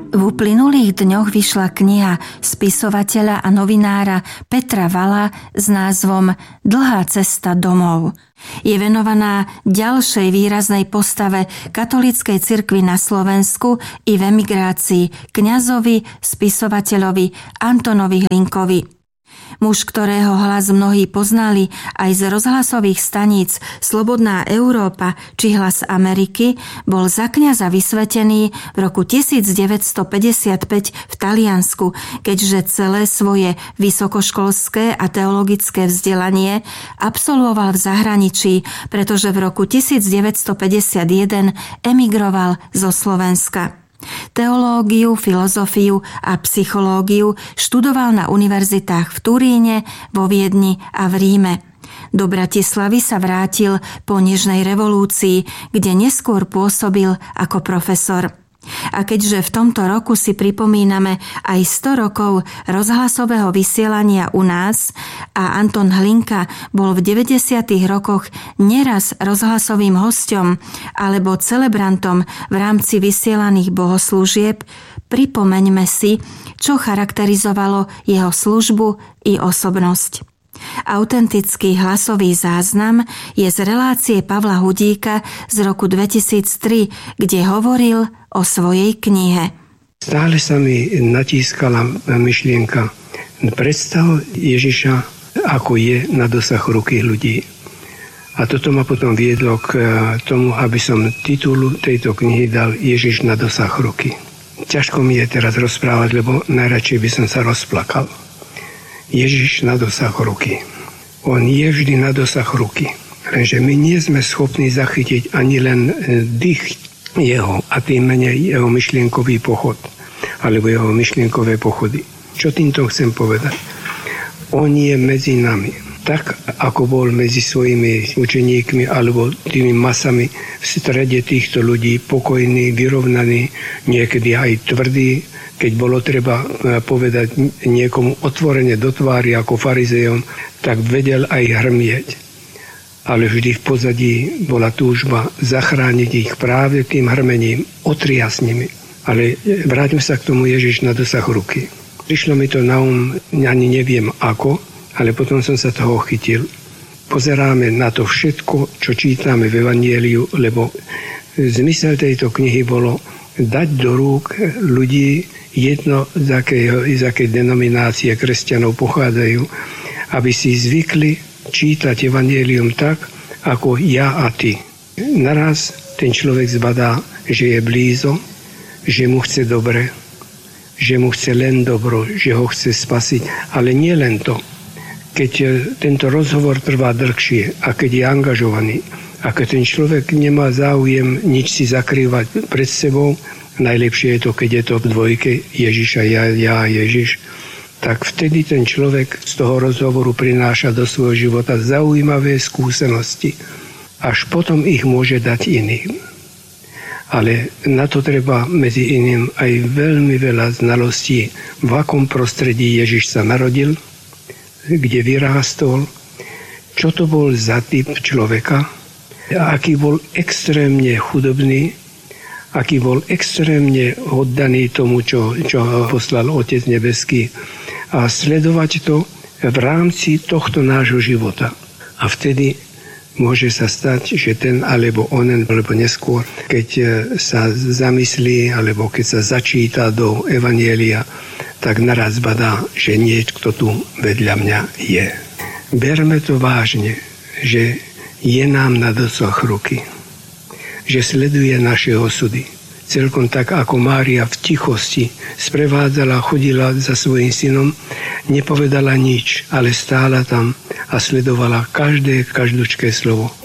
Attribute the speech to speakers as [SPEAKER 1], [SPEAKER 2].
[SPEAKER 1] V uplynulých dňoch vyšla kniha spisovateľa a novinára Petra Valla s názvom Dlhá cesta domov. Je venovaná ďalšej výraznej postave katolíckej cirkvi na Slovensku i v emigrácii, kňazovi, spisovateľovi Antonovi Hlinkovi. Muž, ktorého hlas mnohí poznali aj z rozhlasových staníc Slobodná Európa či Hlas Ameriky, bol za kňaza vysvetený v roku 1955 v Taliansku, keďže celé svoje vysokoškolské a teologické vzdelanie absolvoval v zahraničí, pretože v roku 1951 emigroval zo Slovenska. Teológiu, filozofiu a psychológiu študoval na univerzitách v Turíne, vo Viedni a v Ríme. Do Bratislavy sa vrátil po nežnej revolúcii, kde neskôr pôsobil ako profesor. A keďže v tomto roku si pripomíname aj 100 rokov rozhlasového vysielania u nás a Anton Hlinka bol v 90. rokoch neraz rozhlasovým hosťom alebo celebrantom v rámci vysielaných bohoslúžieb, pripomeňme si, čo charakterizovalo jeho službu i osobnosť. Autentický hlasový záznam je z relácie Pavla Hudíka z roku 2003, kde hovoril o svojej knihe.
[SPEAKER 2] Stále sa mi natískala myšlienka. Predstav Ježiša, ako je na dosah ruky ľudí. A toto ma potom viedlo k tomu, aby som titul tejto knihy dal Ježiš na dosah ruky. Ťažko mi je teraz rozprávať, lebo najradšej by som sa rozplakal. Ježiš na dosah ruky. On je vždy na dosah ruky. Lenže my nie sme schopní zachytiť ani len dých jeho a tým menej jeho myšlienkový pochod alebo jeho myšlienkové pochody. Čo týmto chcem povedať? On je medzi nami. Tak, ako bol medzi svojimi učeníkmi alebo tými masami v strede týchto ľudí pokojný, vyrovnaný, niekedy aj tvrdý, keď bolo treba povedať niekomu otvorene do tvári ako farizejom, tak vedel aj hrmieť. Ale vždy v pozadí bola túžba zachrániť ich práve tým hrmením, otriasť nimi. Ale vráťme sa k tomu Ježiš na dosah ruky. Prišlo mi to na ani neviem ako, ale potom som sa toho chytil. Pozeráme na to všetko, čo čítame v Evangeliu, lebo zmysel tejto knihy bolo dať do rúk ľudí, jedno z akej denominácie kresťanov pochádzajú, aby si zvykli čítať Evangelium tak, ako ja a ty. Naraz ten človek zbadá, že je blízo, že mu chce dobre, že mu chce len dobro, že ho chce spasiť, ale nie len to. Keď tento rozhovor trvá dlhšie a keď je angažovaný a keď ten človek nemá záujem nič si zakrývať pred sebou, najlepšie je to, keď je to v dvojke Ježiša, ja Ježiš, tak vtedy ten človek z toho rozhovoru prináša do svojho života zaujímavé skúsenosti. Až potom ich môže dať iným. Ale na to treba medzi iným aj veľmi veľa znalostí, v akom prostredí Ježiš sa narodil, kde vyrástol, čo to bol za typ človeka, aký bol extrémne chudobný, aký bol extrémne oddaný tomu, čo poslal Otec nebeský, a sledovať to v rámci tohto nášho života. A vtedy môže sa stať, že ten alebo onen, alebo neskôr, keď sa zamyslí, alebo keď sa začíta do Evanjelia, tak naraz badá, že niekto tu vedľa mňa je. Berme to vážne, že je nám na dosah ruky, že sleduje naše osudy. Celkom tak, ako Mária v tichosti sprevádzala, chodila za svojím synom, nepovedala nič, ale stála tam a sledovala každúčké slovo.